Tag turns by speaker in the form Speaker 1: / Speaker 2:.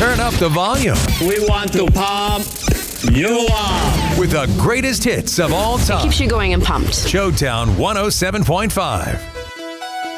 Speaker 1: turn up the volume.
Speaker 2: We want to pump you up
Speaker 1: With the greatest hits of all time.
Speaker 3: Keeps you going and pumped.
Speaker 1: Showtown 107.5.